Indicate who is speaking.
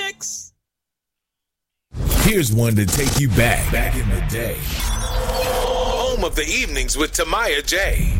Speaker 1: mix.
Speaker 2: Here's one to take you back in the day. Home of the evenings with Tamaya J.